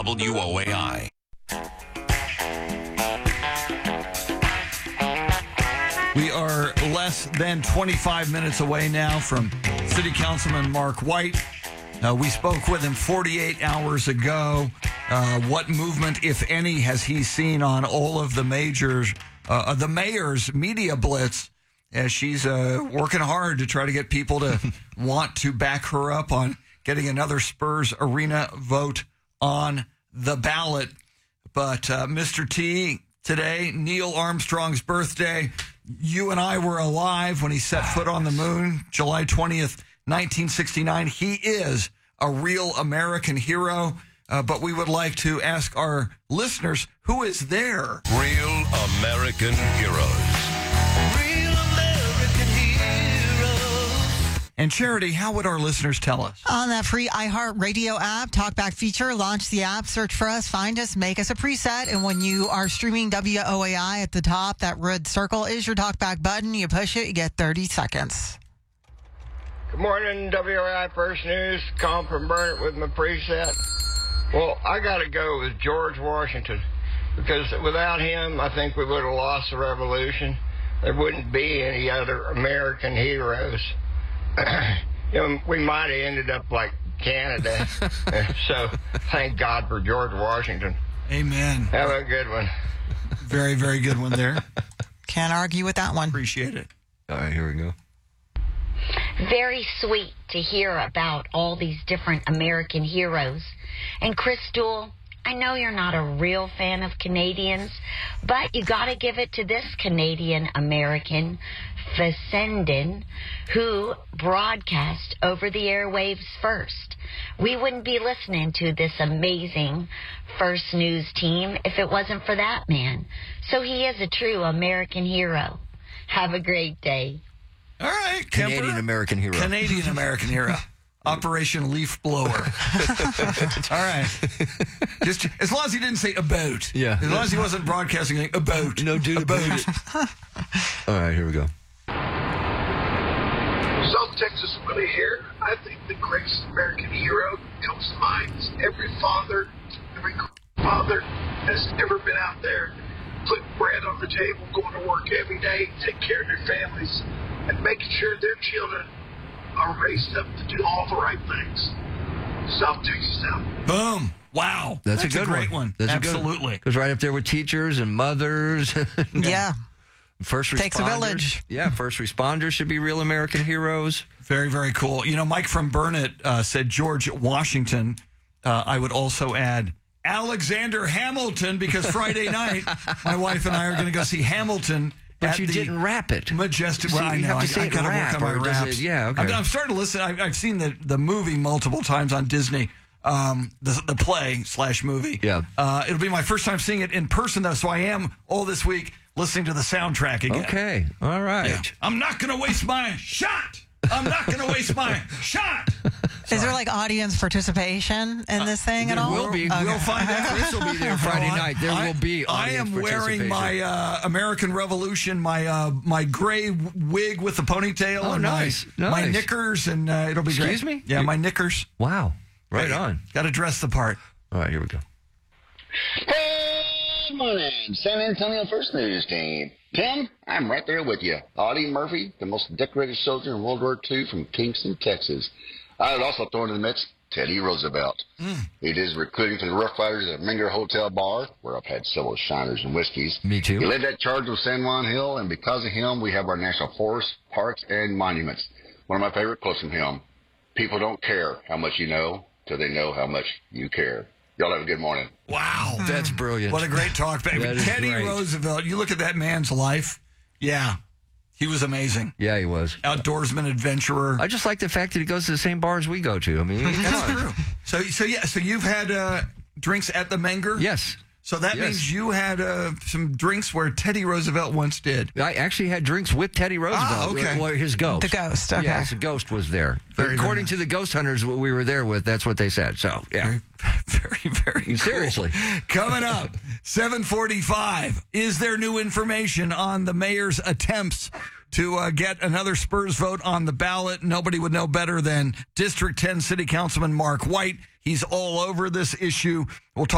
WOAI. We are less than 25 minutes away now from City Councilman Mark White. We spoke with him 48 hours ago. What movement, if any, has he seen on all of the mayor's media blitz as she's working hard to try to get people to want to back her up on getting another Spurs Arena vote on the ballot. But Mr. T, today, Neil Armstrong's birthday. You and I were alive when he set foot on the moon, July 20th, 1969. He is a real American hero, but we would like to ask our listeners, who is there? Real American heroes. Real American heroes. And Charity, how would our listeners tell us? On that free iHeartRadio app, Talkback feature, launch the app, search for us, find us, make us a preset. And when you are streaming WOAI at the top, that red circle is your Talkback button. You push it, you get 30 seconds. Good morning, WOAI First News. Calling from Burnett with my preset. Well, I got to go with George Washington because without him, I think we would have lost the revolution. There wouldn't be any other American heroes. We might have ended up like Canada. So thank God for George Washington. Amen. Have a good one. Very, very good one there. Can't argue with that one. Appreciate it. All right, here we go. Very sweet to hear about all these different American heroes. And Crystal, I know you're not a real fan of Canadians, but you got to give it to this Canadian American, Fessenden, who broadcast over the airwaves first. We wouldn't be listening to this amazing First News team if it wasn't for that man. So he is a true American hero. Have a great day. All right, Canadian American hero. Canadian American hero. Operation Leaf Blower. All right. Just as long as he didn't say about. Yeah. As long as he wasn't broadcasting like, about. No, dude, about it. All right, here we go. South Texas Willie here. I think the greatest American hero comes to mind is every father that's ever been out there, putting bread on the table, going to work every day, take care of their families, and making sure their children are raised up to do all the right things. South Texas out. Boom. Wow. That's a good great one. That's Absolutely. Goes right up there with teachers and mothers. Yeah. First responders. Takes a village. Yeah, first responders should be real American heroes. Very, very cool. Mike from Burnett said George Washington. I would also add Alexander Hamilton because Friday night, my wife and I are going to go see Hamilton. But you didn't rap it. Majestic. See, well, I you know. have to say I got to work on my raps. Yeah, okay. I'm starting to listen. I've seen the movie multiple times on Disney. The play / movie. Yeah. It'll be my first time seeing it in person, though, so I am all this week listening to the soundtrack again. Okay. All right. Yeah. I'm not going to waste my shot. I'm not going to waste my shot. Is there like audience participation in this thing at all? There will be. Okay. We'll find out. Chris will be there Friday night. There will be audience I am wearing my American Revolution, my gray wig with the ponytail, and my knickers, and it'll be great. Excuse me? Yeah, my knickers. Wow. Right on. Got to dress the part. All right, here we go. Good morning, San Antonio First News team. Tim, I'm right there with you. Audie Murphy, the most decorated soldier in World War II from Kingston, Texas. I would also throw in the mix Teddy Roosevelt. He did his recruiting for the Rough Riders at Menger Hotel Bar, where I've had several shiners and whiskeys. Me too. He led that charge with San Juan Hill, and because of him, we have our national forests, parks, and monuments. One of my favorite quotes from him: "People don't care how much you know till they know how much you care." Y'all have a good morning. Wow. That's brilliant. What a great talk, baby. Teddy Roosevelt, you look at that man's life. Yeah. He was amazing. Yeah, he was. Outdoorsman, adventurer. I just like the fact that he goes to the same bars we go to. I mean, that's true. So you've had drinks at the Menger? Yes. So that means you had some drinks where Teddy Roosevelt once did. I actually had drinks with Teddy Roosevelt. Ah, okay. Well, his ghost. The ghost, okay. Yeah, the ghost was there. Very According nice. to the ghost hunters we were there with, that's what they said. So, yeah. Very, very cool. Seriously. Coming up, 7:45. Is there new information on the mayor's attempts to get another Spurs vote on the ballot? Nobody would know better than District 10 City Councilman Mark White. He's all over this issue. We'll talk